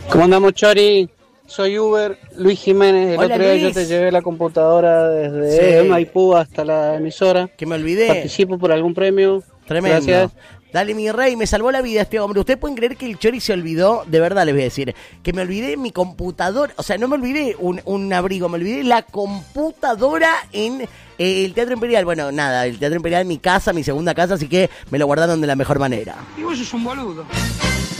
¿Cómo andamos, Chori? Soy Uber, Luis Jiménez. El Hola, otro día Luis. yo te llevé la computadora desde Sí. Maipú hasta la emisora. Que me olvidé. Participo por algún premio. Tremendo. Gracias. Dale, mi rey, me salvó la vida este hombre. ¿Ustedes pueden creer que el Chori se olvidó? De verdad les voy a decir. Que me olvidé mi computadora. O sea, no me olvidé un abrigo, me olvidé la computadora en el Teatro Imperial. Bueno, nada, el Teatro Imperial es mi casa, mi segunda casa, así que me lo guardaron de la mejor manera. Y vos sos un boludo.